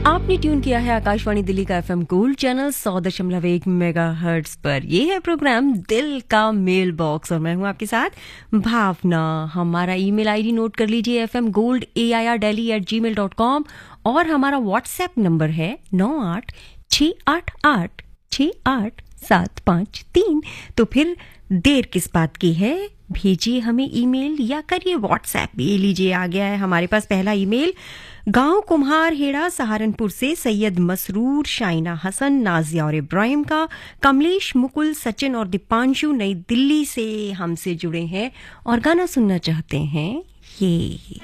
आपने ट्यून किया है आकाशवाणी दिल्ली का एफएम गोल्ड चैनल 100.1 मेगाहर्ट्ज पर। ये है प्रोग्राम दिल का मेल बॉक्स और मैं हूं आपके साथ भावना। हमारा ईमेल आईडी नोट कर लीजिए fmgoldAIRdelhi@gmail.com और हमारा व्हाट्सएप नंबर है 9868868753। तो फिर देर किस बात की है, भेजिए हमें ईमेल या करिए व्हाट्सएप। ये लीजिए आ गया है हमारे पास पहला ईमेल। गांव कुम्हार हेड़ा सहारनपुर से सैयद मसरूर, शाइना हसन, नाजिया और इब्राहिम का, कमलेश, मुकुल, सचिन और दीपांशु नई दिल्ली से हमसे जुड़े हैं और गाना सुनना चाहते हैं ये।